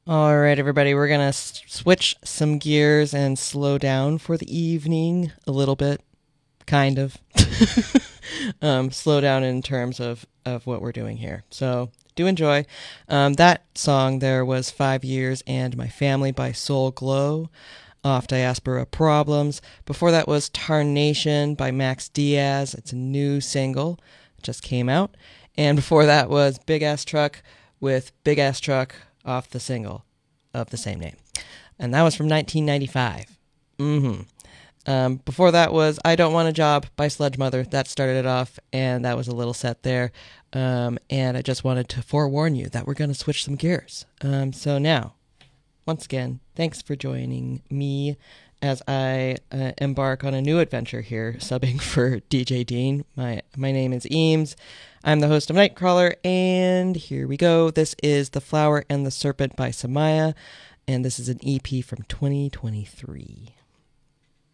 All right, everybody, we're going to switch some gears and slow down for the evening a little bit, kind of. Slow down in terms of what we're doing here. So do enjoy. That song there was 5 Years and My Family by Soul Glow off Diaspora Problems. Before that was Tarnation by Max Diaz. It's a new single. It just came out. And before that was Big Ass Truck with Big Ass Truck off the single of the same name. And that was from 1995. Before that was I Don't Want a Job by Sledge Mother. That started it off, and that was a little set there. And I just wanted to forewarn you that we're going to switch some gears. So now, once again, thanks for joining me as I embark on a new adventure here, subbing for DJ Dean. My name is Eames. I'm the host of Nightcrawler, and here we go. This is The Flower and the Serpent by Samaya, and this is an EP from 2023.